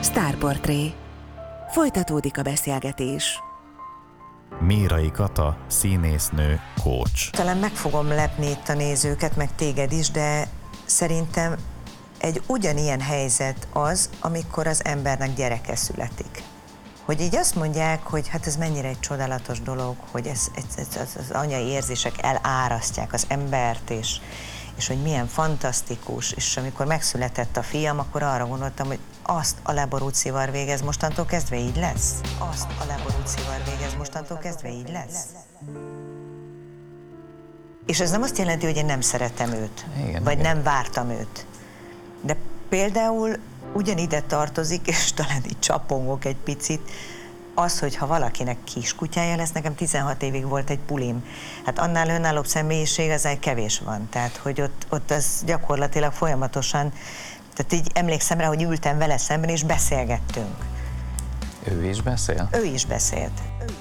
Sztárportré. Folytatódik a beszélgetés. Mérai Kata, színésznő, coach. Talán meg fogom lepni itt a nézőket, meg téged is, de szerintem egy ugyanilyen helyzet az, amikor az embernek gyereke születik. Hogy így azt mondják, hogy hát ez mennyire egy csodálatos dolog, hogy az anyai érzések elárasztják az embert, és hogy milyen fantasztikus, és amikor megszületett a fiam, akkor arra gondoltam, hogy azt a leborult szivar végez, mostantól kezdve így lesz. Azt a leborult szivar végez, mostantól kezdve így lesz. És ez nem azt jelenti, hogy én nem szeretem őt, Igen, vagy igen. nem vártam őt. De például ugyanide tartozik, és talán így csapongok egy picit, az, hogy ha valakinek kiskutyája lesz, nekem 16 évig volt egy pulim. Hát annál önállóbb személyiség az egy kevés van. Tehát, hogy ott az gyakorlatilag folyamatosan, tehát így emlékszem rá, hogy ültem vele szemben, és beszélgettünk. Ő is beszél? Ő is beszélt.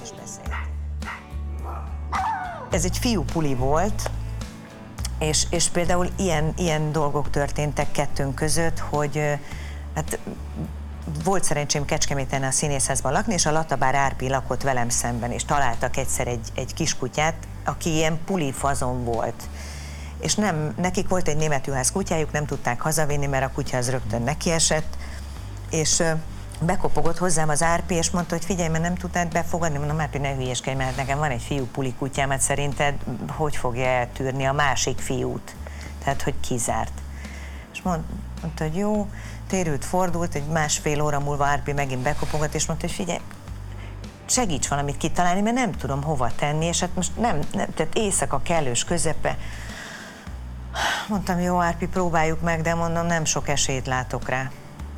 Ez egy fiú puli volt, és például ilyen dolgok történtek kettőnk között, hogy hát volt szerencsém Kecskeméten a Színészházban lakni, és a Latabár Árpi lakott velem szemben, és találtak egyszer egy kiskutyát, aki ilyen puli fazon volt. És nekik volt egy németjuhász kutyájuk, nem tudták hazavinni, mert a kutya az rögtön nekiesett, és bekopogott hozzám az Árpi, és mondta, hogy figyelj, mert nem tudnád befogadni, mondom, Árpi, ne hülyéskedj, mert nekem van egy fiú puli kutyám, hát szerinted hogy fogja eltűrni a másik fiút? Tehát, hogy kizárt. És mondta, hogy jó, térült, fordult, egy másfél óra múlva Árpi megint bekopogott, és mondta, hogy figyelj, segíts valamit kitalálni, mert nem tudom hova tenni, és hát most nem tehát éjszaka kellős közepe. Mondtam, jó, Árpi, próbáljuk meg, de mondom, nem sok esélyt látok rá.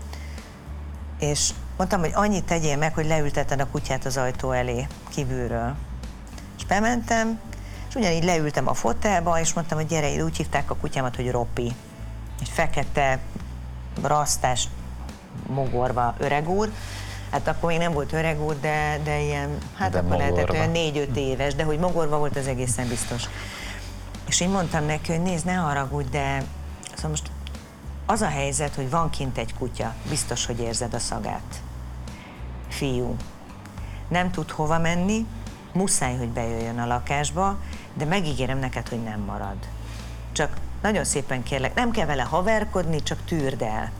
És mondtam, hogy annyit tegyél meg, hogy leülteted a kutyát az ajtó elé, kívülről. És bementem, és ugyanígy leültem a fotelba, és mondtam, hogy gyere, úgy hívták a kutyámat, hogy Ropi. Egy fekete, rasztás, mogorva öreg úr. Hát akkor még nem volt öreg úr, de ilyen, hát de akkor lehetett mogorva. olyan 4-5 éves, de hogy mogorva volt, az egészen biztos. És én mondtam neki, hogy nézd, ne haragudj, de szóval most az a helyzet, hogy van kint egy kutya, biztos, hogy érzed a szagát. Fiú. Nem tud hova menni, muszáj, hogy bejöjjön a lakásba, de megígérem neked, hogy nem marad. Csak nagyon szépen kérlek, nem kell vele haverkodni, csak tűrd el.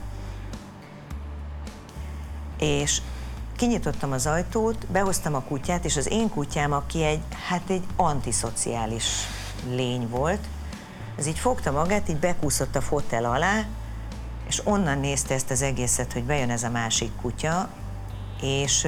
És kinyitottam az ajtót, behoztam a kutyát, és az én kutyám, aki egy antiszociális lény volt, az így fogta magát, így bekúszott a fotel alá, és onnan nézte ezt az egészet, hogy bejön ez a másik kutya, és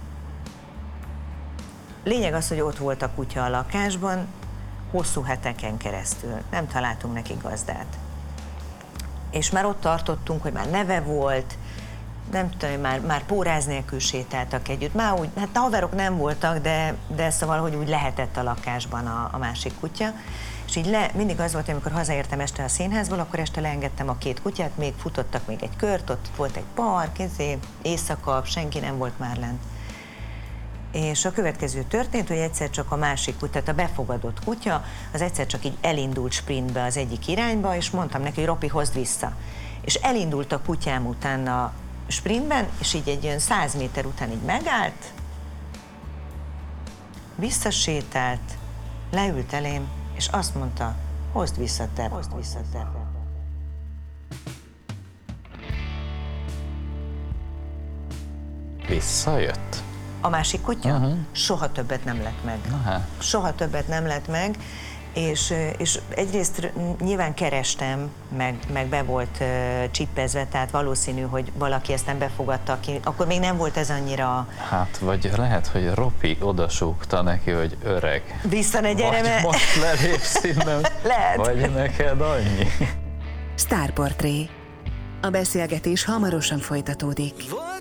lényeg az, hogy ott volt a kutya a lakásban, hosszú heteken keresztül, nem találtunk neki gazdát. És már ott tartottunk, hogy már neve volt, nem tudom, már póráz nélkül sétáltak együtt, már úgy, hát haverok nem voltak, de szóval, hogy úgy lehetett a lakásban a másik kutya. És így mindig az volt, hogy amikor hazaértem este a színházból, akkor este leengedtem a két kutyát, még futottak még egy kört, ott volt egy park, éjszaka, senki nem volt már lent. És a következő történt, hogy egyszer csak a másik kutya, tehát a befogadott kutya, az egyszer csak így elindult sprintbe az egyik irányba, és mondtam neki, hogy Ropi, hozd vissza. És elindult a kutyám utána sprintben, és így egy olyan 100 méter után így megállt, visszasétált, leült elém, és azt mondta, hozd vissza te, hozd vissza te. Visszajött? A másik kutya Uh-huh. soha többet nem lett meg. Aha. Soha többet nem lett meg, és egyrészt nyilván kerestem, meg be volt csippezve, tehát valószínű, hogy valaki ezt nem befogadta, aki, akkor még nem volt ez annyira... Hát, vagy lehet, hogy Ropi odasúgta neki, hogy öreg. Vissza ne gyere, Vagy mert... most lelépsz innen, Lehet. vagy neked annyi. Sztárportré. A beszélgetés hamarosan folytatódik.